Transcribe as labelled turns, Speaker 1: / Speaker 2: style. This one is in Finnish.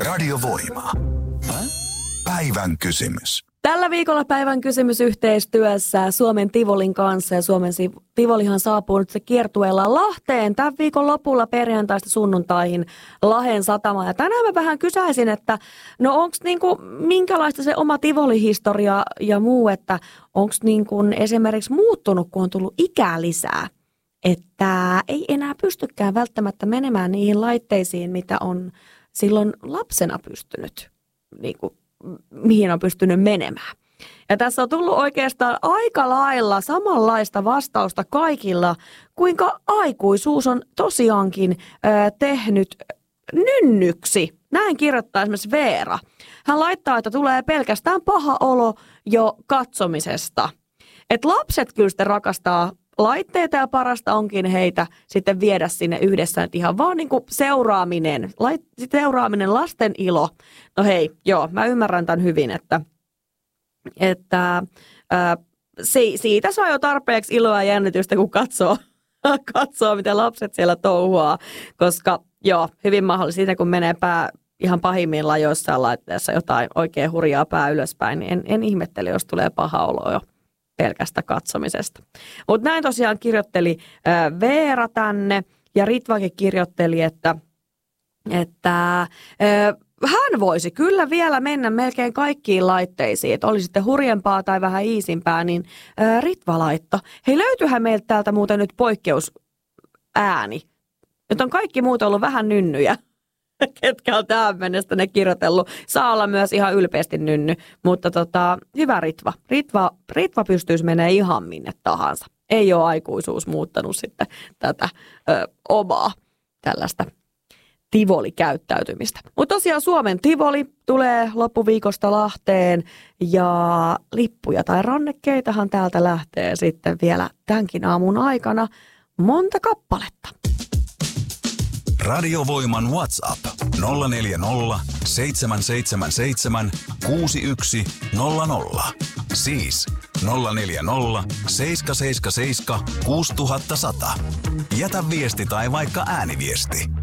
Speaker 1: Radiovoima. Päivän kysymys.
Speaker 2: Tällä viikolla päivän kysymys yhteistyössä Suomen Tivolin kanssa, ja Suomen Tivolihan saapuu nyt se kiertueella Lahteen tämän viikon lopulla perjantaista sunnuntaihin Lahden satamaan. Ja tänään mä vähän kysäisin, että no onko minkälaista se oma Tivoli-historia ja muu, että onko esimerkiksi muuttunut, kun on tullut ikää lisää, että ei enää pystykään välttämättä menemään niihin laitteisiin, mitä on silloin lapsena pystynyt, mihin on pystynyt menemään. Ja tässä on tullut oikeastaan aika lailla samanlaista vastausta kaikilla, kuinka aikuisuus on tosiaankin tehnyt nynnyksi. Näin kirjoittaa esimerkiksi Veera. Hän laittaa, että tulee pelkästään paha olo jo katsomisesta. Että lapset kyllä sitten rakastaa laitteita ja parasta onkin heitä sitten viedä sinne yhdessä, että ihan vaan seuraaminen, lasten ilo. No hei, joo, mä ymmärrän tämän hyvin, että siitä saa jo tarpeeksi iloa ja jännitystä, kun katsoo, miten lapset siellä touhuaa, koska joo, hyvin mahdollista siitä, kun menee pää ihan pahimmillaan joissain laitteessa jotain oikein hurjaa pää ylöspäin, niin en ihmettele, jos tulee paha olo jo pelkästä katsomisesta. Mutta näin tosiaan kirjoitteli Veera tänne, ja Ritvakin kirjoitteli, että hän voisi kyllä vielä mennä melkein kaikkiin laitteisiin, että oli sitten hurjempaa tai vähän iisimpää, niin Ritva laitto. Hei, löytyyhän meiltä täältä muuten nyt poikkeusääni. Nyt on kaikki muut ollut vähän nynnyjä, ketkä on tähän mennessä ne kirjoitellut. Saa olla myös ihan ylpeästi nynny, mutta hyvä Ritva. Ritva pystyisi menemään ihan minne tahansa. Ei ole aikuisuus muuttanut sitten tätä omaa tällaista Tivoli-käyttäytymistä. Mutta tosiaan Suomen Tivoli tulee loppuviikosta Lahteen, ja lippuja tai rannekkeitahan täältä lähtee sitten vielä tämänkin aamun aikana monta kappaletta.
Speaker 1: Radiovoiman WhatsApp 040 777 6100. Siis 040 777 6100. Jätä viesti tai vaikka ääniviesti.